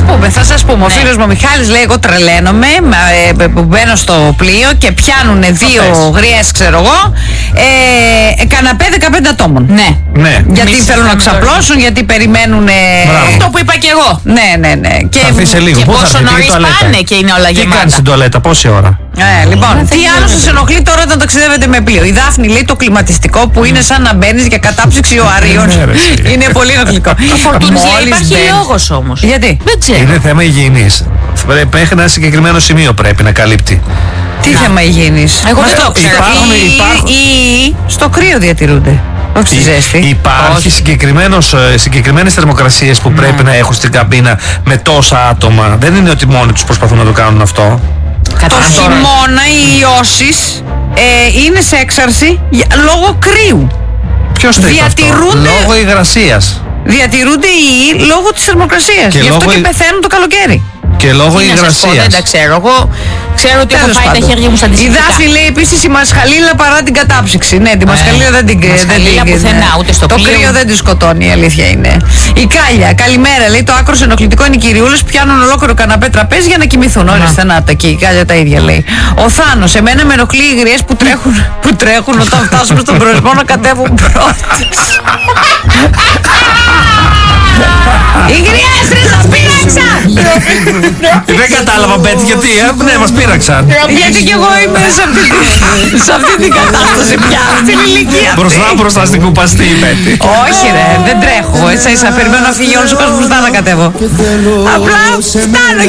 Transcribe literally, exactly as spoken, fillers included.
πούμε, θα σας πούμε. Ο Ναι. φίλος μου ο Μιχάλης λέει: εγώ τρελαίνομαι. Ε, που μπαίνω στο πλοίο και πιάνουν δύο γριές, ξέρω εγώ. Ε, καναπέ δεκαπέντε ατόμων. Ναι. Ναι. Γιατί Εμείς θέλουν να θα ξαπλώσουν, γιατί περιμένουν. Μπράβο. Αυτό που είπα και εγώ. Ναι, ναι, ναι. Και, Θα έρθει σε λίγο. Και Πού θα πόσο έρθει, τι νωρίς τουαλέτα? πάνε και είναι όλα Τι γεμάτα. κάνεις στην τουαλέτα, πόση ώρα? Ε, λοιπόν, θα τι γίνεται. άλλο σας ενοχλεί τώρα όταν ταξιδεύετε με πλοίο? Η Δάφνη λέει το κλιματιστικό που είναι σαν να μπαίνεις για κατάψυξη οαρίων. Ναι, ρε, εσύ. Είναι πολύ ενοχλητικό. Φορτούνης λέει, Μόλις υπάρχει μπαίνεις- λόγος όμως. Γιατί? Δεν ξέρω. Είναι θέμα υγιεινής. Πρέπει- Μέχρι ένα συγκεκριμένο σημείο πρέπει να καλύπτει. Τι θέμα υγιεινής? Εγώ δεν Μα το ξέρω. Υπάρχουν- ή- υπάρχουν- ή στο κρύο διατηρούνται. Όχι στη ζέστη. Υπάρχει συγκεκριμένος, ε, συγκεκριμένες θερμοκρασίες που πρέπει να έχουν στην καμπίνα με τόσα άτομα. Δεν είναι ότι μόνοι τους προσπαθούν να το κάνουν αυτό. Το Κατάλαβα. χειμώνα οι ιώσεις ε, είναι σε έξαρση για- λόγω κρύου. Ποιος το είπε αυτό? Διατηρούνται- Λόγω υγρασίας. Διατηρούνται οι ιοί λόγω της θερμοκρασίας. Και Γι' αυτό λόγω και η- πεθαίνουν το καλοκαίρι. Και λόγω Τι να σας πω, δεν υγρασίας. τα ξέρω. Εγώ ξέρω ότι έχω Τέλος φάει τα πάντων. χέρια μου σαν Η αντισηπτικά. Δάφνη λέει επίσης η μασχαλίλα παρά την κατάψυξη. Ναι, τη μασχαλίλα δεν την δεν μασχαλίλα την- πουθενά, ούτε στο Το πλοίο. κρύο δεν τη σκοτώνει, η αλήθεια είναι. Η Κάλια, καλημέρα, λέει το άκρος ενοχλητικό είναι οι κυριούλες που πιάνουν ολόκληρο καναπέ τραπέζι για να κοιμηθούν. Ορίστε να τα και η Κάλια τα ίδια λέει. Ο Θάνος, εμένα με ενοχλεί οι γριές που τρέχουν, που τρέχουν όταν φτάσουμε στον προορισμό να κατέβουν πρώτες. Οι γριές ρε σας πείραξαν! Δεν κατάλαβα, Μπέτ, γιατί, ε? Ναι, μας πείραξαν. Γιατί κι εγώ είμαι σε αυτή, τη- σε αυτή την κατάσταση πια, στην ηλικία αυτή. Μπροστά μπροστά στην κουπαστή, Μπέτη. Όχι ρε, δεν τρέχω. Ίσα ίσα περιμένω να φύγει όλος ο κόσμος μπροστά να κατέβω. Απλά φτάνω